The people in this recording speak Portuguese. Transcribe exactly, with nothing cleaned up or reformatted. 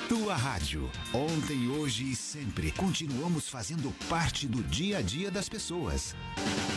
Tua rádio. Ontem, hoje e sempre. Continuamos fazendo parte do dia a dia das pessoas.